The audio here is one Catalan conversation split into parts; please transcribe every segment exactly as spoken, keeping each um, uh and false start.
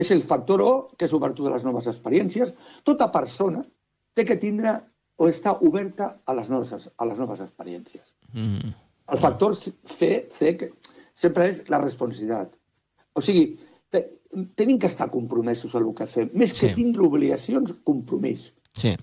És el factor O, que és obertura a les noves experiències. Tota persona té que tindre o estar oberta a les noves, a les noves experiències. Mm. El factor C, C que sempre és la responsabilitat. O sigui, te, tenim que estar compromesos en el que fem. Més que sí. tindre obligacions, compromís. Sí.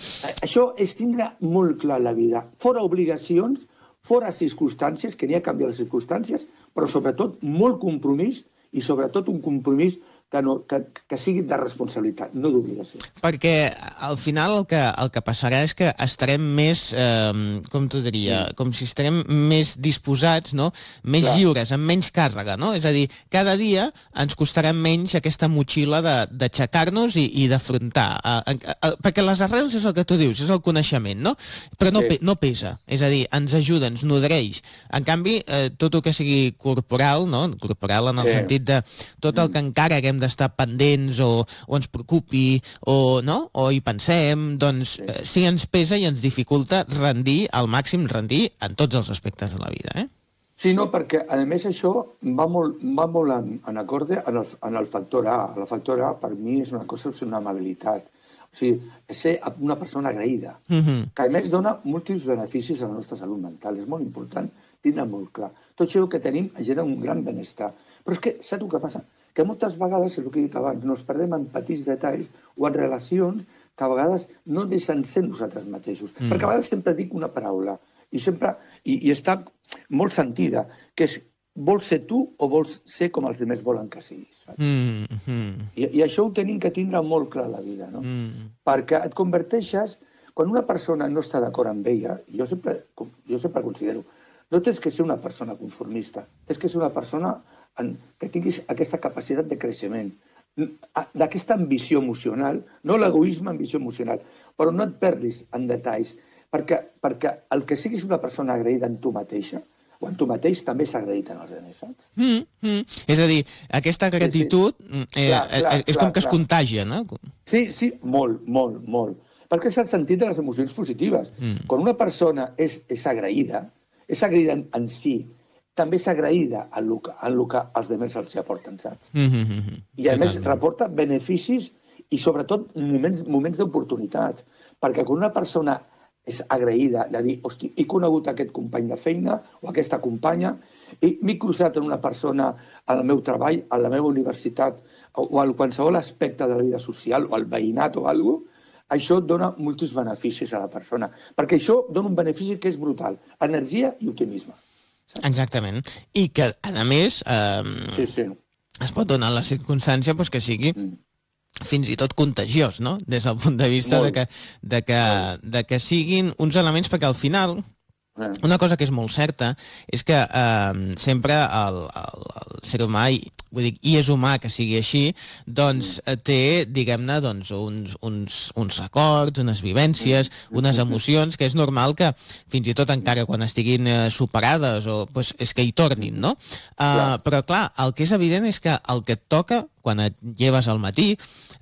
Això és tindre molt clar la vida. Fora obligacions, fora circumstàncies, que n'hi ha canviat les circumstàncies, però sobretot molt compromís i sobretot un compromís que, no, que, que sigui de responsabilitat, no d'obligació. Perquè al final el que, el que passarà és que estarem més, eh, com t'ho diria, sí. com si estarem més disposats, no? Més Clar. lliures, amb menys càrrega, no? És a dir, cada dia ens costarà menys aquesta motxilla d'aixecar-nos i, i d'afrontar. Eh, eh, perquè les arrels és el que tu dius, és el coneixement, no? Però no, sí. no pesa, és a dir, ens ajuda, ens nodreix. En canvi, eh, tot el que sigui corporal, no? Corporal en el sí. sentit de tot el que encara haguem d'estar pendents o, o ens preocupi o, no? o hi pensem, doncs sí. eh, sí ens pesa i ens dificulta rendir al màxim, rendir en tots els aspectes de la vida. Eh? Sí, no, perquè a més això va molt, va molt en, en acorde en el, en el factor A. El factor A per mi és una cosa, és una amabilitat. O sigui, és ser una persona agraïda, mm-hmm. que a més dona múltiples beneficis a la nostra salut mental. És molt important tindre molt clar. Tot això que tenim genera un gran benestar. Però és que, saps el que passa? Que moltes vegades, és el que he dit abans, nos perdem en petits detalls o en relacions que a vegades no deixen ser nosaltres mateixos. Mm. Perquè a vegades sempre dic una paraula i sempre i, i està molt sentida, que és vols ser tu o vols ser com els altres volen que siguis. Saps? Mm, mm. I, I això ho tenim que tindre molt clar a la vida, no? Mm. Perquè et converteixes, quan una persona no està d'acord amb ella, jo sempre, jo sempre considero, no tens que ser una persona conformista, tens que ser una persona en, que tinguis aquesta capacitat de creixement, d'aquesta ambició emocional, no l'egoisme, ambició emocional, però no et perdis en detalls, perquè, perquè el que siguis una persona agraïda en tu mateixa, o en tu mateix també s'ha agraït en els altres, saps? Mm, mm. És a dir, aquesta gratitud sí, sí. Eh, clar, clar, és com clar, que es clar. contagia, no? Sí, sí, molt, molt, molt. Perquè és el sentit de les emocions positives. Mm. Quan una persona és, és agraïda, és agraïda en, en si, també és agraïda en el que, en el que els altres els aporten, saps? Mm-hmm. I a més reporta beneficis i sobretot moments, moments d'oportunitats. Perquè quan una persona és agraïda de dir, hosti, he conegut aquest company de feina o aquesta companya, m'he cruzat en una persona al meu treball, a la meva universitat o a qualsevol aspecte de la vida social o al veïnat o alguna cosa, això dona molts beneficis a la persona. Perquè això dona un benefici que és brutal. Energia i optimisme. Exactament. I que, a més, eh, sí, sí. es pot donar la circumstància pues, que sigui mm. fins i tot contagiós, no? Des del punt de vista de que, de, que, de que siguin uns elements, perquè al final una cosa que és molt certa és que eh, sempre el, el, el ser humà, i, vull dir, i és humà que sigui així, doncs té, diguem-ne, doncs, uns, uns, uns records, unes vivències, unes emocions, que és normal que fins i tot encara quan estiguin eh, superades o, pues, és que hi tornin, no? Uh, però clar, el que és evident és que el que et toca quan et lleves al matí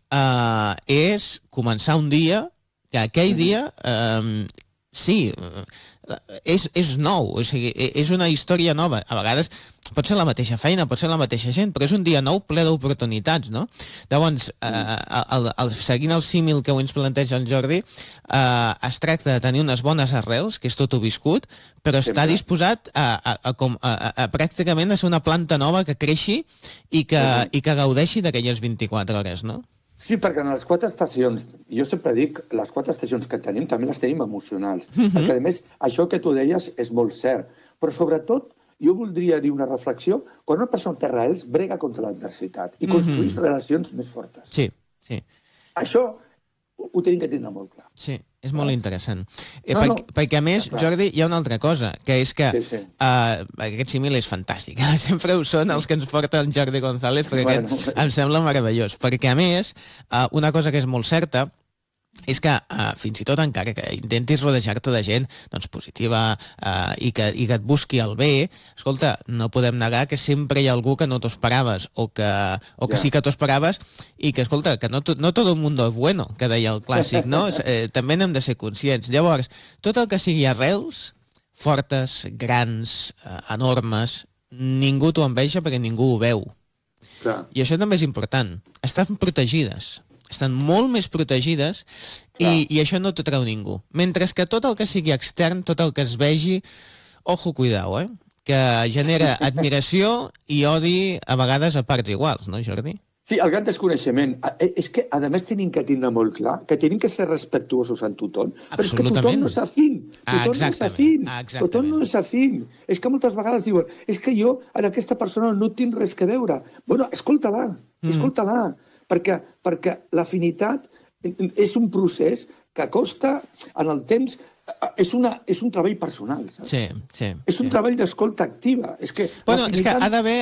uh, és començar un dia que aquell dia eh, sí, és, és nou, o sigui, és una història nova. A vegades pot ser la mateixa feina, pot ser la mateixa gent, però és un dia nou ple d'oportunitats, no? Llavors, eh, el, el, seguint el símil que avui ens planteja el Jordi, eh, es tracta de tenir unes bones arrels, que és tot ho viscut, però està disposat a, a, a, a, a, a pràcticament a ser una planta nova que creixi i que, i que gaudeixi d'aquelles vint-i-quatre hores, no? Sí, perquè en les quatre estacions, jo sempre dic, les quatre estacions que tenim també les tenim emocionals. Mm-hmm. Perquè, a més, això que tu deies és molt cert. Però, sobretot, jo voldria dir una reflexió, quan una persona té arrels, brega contra l'adversitat i construeix mm-hmm. relacions més fortes. Sí, sí. Això ho, ho tenim que tindre molt clar. Sí, és molt interessant. Eh, no, per, no. Perquè, a més, Jordi, hi ha una altra cosa, que és que sí, sí. Uh, aquest símil és fantàstic. Sempre ho són els que ens porta el Jordi González, perquè bueno. aquest em sembla meravellós. Perquè, a més, uh, una cosa que és molt certa és que uh, fins i tot encara que intentis rodejar-te de gent doncs, positiva uh, i, que, i que et busqui el bé, escolta, no podem negar que sempre hi ha algú que no t'ho esperaves o que, o que yeah. sí que t'ho esperaves i que, escolta, que no, no todo el mundo es bueno, que deia el clàssic, no? Eh, també n'hem de ser conscients. Llavors, tot el que sigui arrels fortes, grans, eh, enormes, ningú t'ho enveja perquè ningú ho veu. Clar. I això també és important. Estan protegides. Estan molt més protegides i, i això no t'ho treu ningú. Mentre que tot el que sigui extern, tot el que es vegi, ojo, cuidao, eh? Que genera admiració i odi a vegades a parts iguals, no, Jordi? Sí, el gran desconeixement. És que, a més, tenim que tindre molt clar que tenim que ser respectuosos amb tothom, però és que tothom no és afín. Tothom no és afín. Tothom no és afín. És que moltes vegades diuen, és que jo en aquesta persona no tinc res que veure. Bueno, escolta-la, escolta-la, perquè, perquè l'afinitat és un procés que costa en el temps. És, una, és un treball personal, saps? Sí, sí. És un sí. treball d'escolta activa. És que, bueno, és que ha d'haver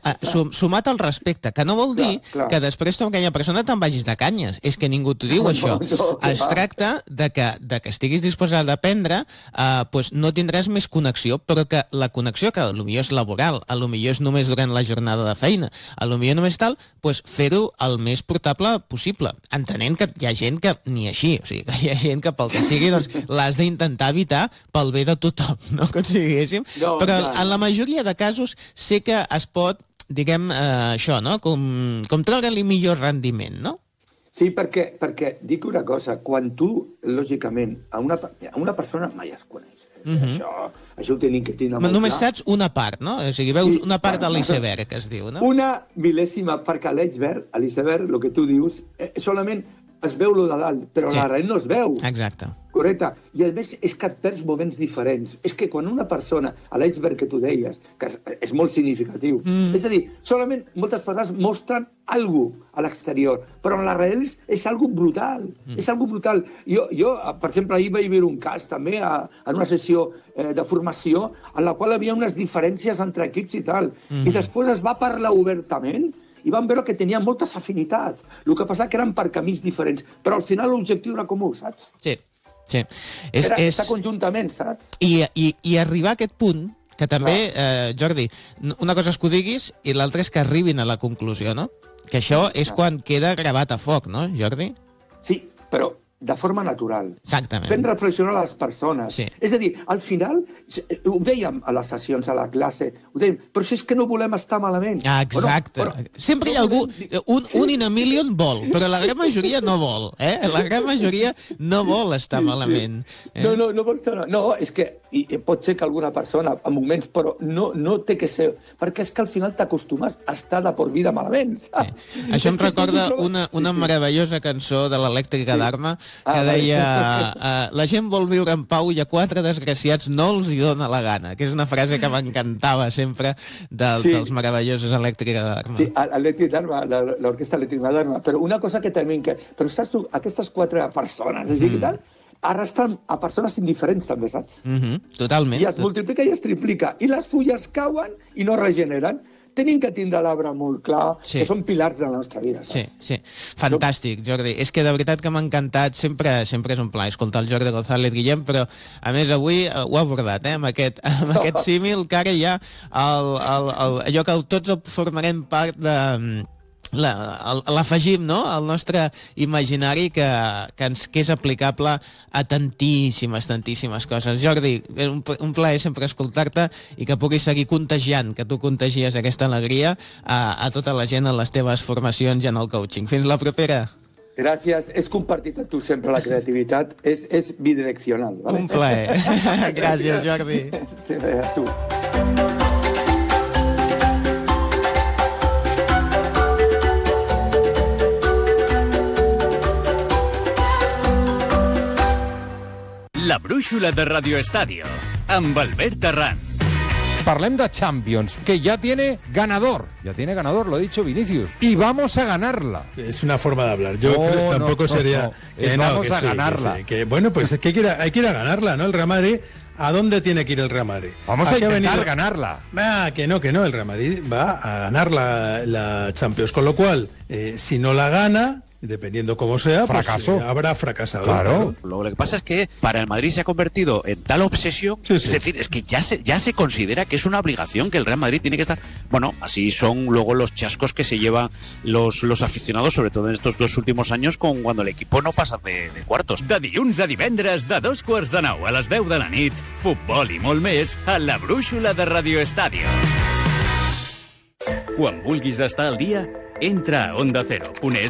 sumat el respecte, que no vol dir clar, clar. que després tu amb aquella persona te'n vagis de canyes. És que ningú t'ho diu, no, això. No, no, es tracta de que, de que estiguis disposat a aprendre, eh, pues no tindràs més connexió, però que la connexió, que potser és laboral, potser és només durant la jornada de feina, potser només tal, pues fer-ho el més portable possible, entenent que hi ha gent que ni així, o sigui, que hi ha gent que pel que sigui, doncs l'has de intentar evitar pel bé de tothom, no aconseguíssim. No, però no. en la majoria de casos sé que es pot, diguem, eh, això, no? Com, com treure-li millor rendiment, no? Sí, perquè, perquè dic una cosa, quan tu, lògicament, a una, a una persona mai es coneix. Uh -huh. Això, això ho tenim que tenir molt Només clar. saps una part, no? O sigui, veus sí, una part de l'iceberg, que es diu, no? Una mil·lèsima, perquè a l'iceberg, a l'iceberg, el que tu dius, eh, solament es veu lo de dalt, però sí. l'arrel no es veu. Exacte. Correcte. I a més és que et perds moments diferents. És que quan una persona, a l'iceberg que tu deies, que és, és molt significatiu, mm. és a dir, solament moltes vegades mostren alguna cosa a l'exterior, però en l'arrel és, és algo brutal. Mm. És algo brutal. Jo, jo, per exemple, ahir vaig veure un cas també a, en una sessió eh, de formació en la qual hi havia unes diferències entre equips i tal. Mm. I després es va parlar obertament i vam veure que tenien moltes afinitats. El que passa que eren per camins diferents, però al final l'objectiu era comú, saps? Sí, sí. És, era és... estar conjuntament, saps? I, i, i arribar a aquest punt, que també, eh, Jordi, una cosa és que ho diguis i l'altra és que arribin a la conclusió, no? Que això és quan queda gravat a foc, no, Jordi? Sí, però de forma natural. Exactament. Fent reflexionar a les persones. Sí. És a dir, al final, ho dèiem a les sessions, a la classe, ho dèiem, però si és que no volem estar malament. Ah, exacte. Bueno, però, Sempre hi ha algú, un, un in a million vol, però la gran majoria no vol, eh? La gran majoria no vol estar sí, malament. Sí. Eh? No, no, no vol estar... No, és que i, pot ser que alguna persona, en moments, però no, no té que ser... Perquè és que al final t'acostumes a estar de por vida malament, saps? Sí. Això em recorda una, una meravellosa cançó de l'Elèctrica d'Arma, que ah, deia uh, la gent vol viure en pau i a quatre desgraciats no els hi dona la gana, que és una frase que m'encantava sempre del, sí. dels meravellosos Elèctrica d'Arma. Sí, l'Elèctrica d'Arma, l'Orquestra Elèctrica d'Arma, però una cosa que també... Que, però estàs tu, aquestes quatre persones, mm. i tal, arrastren a persones indiferents, també, saps? Mm -hmm, totalment. I es multiplica i es triplica, i les fulles cauen i no regeneren. Tenim que tindre l'arbre molt clar, sí. que són pilars de la nostra vida. Saps? Sí, sí. Fantàstic, Jordi. És que de veritat que m'ha encantat. Sempre, sempre és un plaer escoltar el Jordi González Guillem, però a més avui uh, ho ha abordat, eh? amb aquest, amb aquest símil que ara ja el, el, el, allò que tots formarem part de... l'afegim, no?, al nostre imaginari que, que, ens, que és aplicable a tantíssimes, tantíssimes coses. Jordi, és un, un plaer sempre escoltar-te i que puguis seguir contagiant, que tu contagies aquesta alegria a, a tota la gent en les teves formacions i en el coaching. Fins la propera. Gràcies. És compartit amb tu sempre la creativitat. És, és bidireccional. Vale? Un plaer. Gràcies, Jordi. A tu. La brúixola de Radio Estadio, amb Albert Arran. Parlem de Champions, que ya tiene ganador. Ya tiene ganador, lo ha dicho Vinicius. Y vamos a ganarla. Es una forma de hablar. Yo no, creo que tampoco no, sería... No, no. Eh, no, vamos a sí, ganarla. Que sí, que, bueno, pues es que hay que, ir a, hay que ir a ganarla, ¿no? El Real Madrid... ¿A dónde tiene que ir el Real Madrid? Vamos a, a intentar venido... ganarla. Ah, que no, que no. El Real Madrid va a ganar la, la Champions. Con lo cual, eh, si no la gana... Dependiendo cómo sea, fracaso. Pues, eh, habrá fracasado. Claro. Lo que pasa es que para el Madrid se ha convertido en tal obsesión, sí, sí. es decir, es que ya se, ya se considera que es una obligación que el Real Madrid tiene que estar... Bueno, así son luego los chascos que se llevan los, los aficionados, sobre todo en estos dos últimos años, con cuando el equipo no pasa de, de cuartos. De dilluns a divendres, de dos quarts de nou a les deu de la nit, futbol i molt més a la brúixola de Radio Estadio. Quan vulguis estar al dia, entra a onda cero punt es